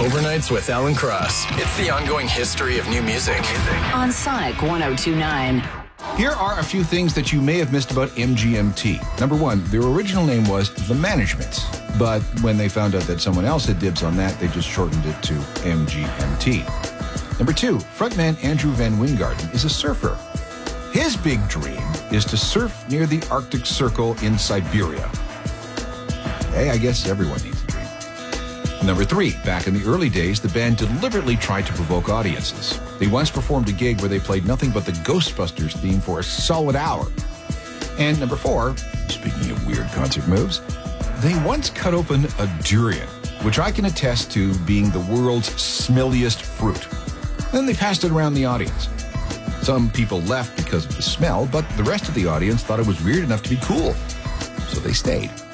Overnights with Alan Cross. It's the ongoing history of new music. On Sonic 102.9. Here are a few things that you may have missed about MGMT. Number one, their original name was The Managements, but when they found out that someone else had dibs on that, they just shortened it to MGMT. Number two, frontman Andrew Van Wijngaarden is a surfer. His big dream is to surf near the Arctic Circle in Siberia. Hey, I guess everyone needs a dream. Number three, back in the early days, the band deliberately tried to provoke audiences. They once performed a gig where they played nothing but the Ghostbusters theme for a solid hour. And number four, speaking of weird concert moves, they once cut open a durian, which I can attest to being the world's smelliest fruit. Then they passed it around the audience. Some people left because of the smell, but the rest of the audience thought it was weird enough to be cool. So they stayed.